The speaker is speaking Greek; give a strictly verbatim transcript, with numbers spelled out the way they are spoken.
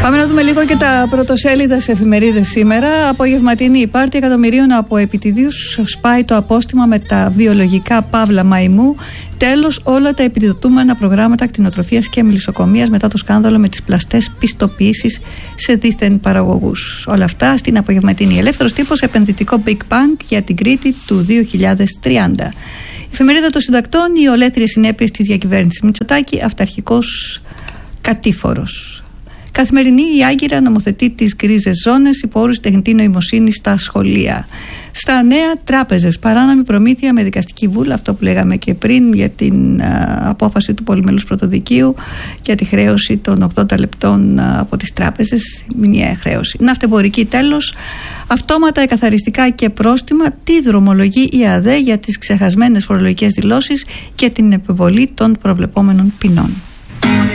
Πάμε να δούμε λίγο και τα πρωτοσέλιδα σε εφημερίδες σήμερα. Απογευματινή η πάρτι εκατομμυρίων από επιτιδίους σπάει το απόστημα με τα βιολογικά παύλα μαϊμού. Τέλος, όλα τα επιδοτούμενα προγράμματα κτηνοτροφίας και μελισσοκομείας μετά το σκάνδαλο με τις πλαστές πιστοποιήσεις σε δίθεν παραγωγούς. Όλα αυτά στην απογευματινή. Ελεύθερος τύπος, επενδυτικό Big Bang για την Κρήτη του δύο χιλιάδες τριάντα. Η εφημερίδα των συντακτών, οι ολέθριες συνέπειες της διακυβέρνησης Μητσοτάκη, αυταρχικός κατήφορος. Καθημερινή, η Άγκυρα νομοθετεί τις γκρίζες ζώνες υπό όρους τεχνητή νοημοσύνη στα σχολεία. Στα νέα, τράπεζες, παράνομη προμήθεια με δικαστική βούλα, αυτό που λέγαμε και πριν για την α, απόφαση του πολυμελούς πρωτοδικείου για τη χρέωση των ογδόντα λεπτών α, από τις τράπεζες, μηνιαία χρέωση. Ναυτεμπορική, τέλος, αυτόματα εκαθαριστικά και πρόστιμα, τι δρομολογεί η ΑΔΕ για τις ξεχασμένες φορολογικές δηλώσεις και την επιβολή των προβλεπόμενων ποινών.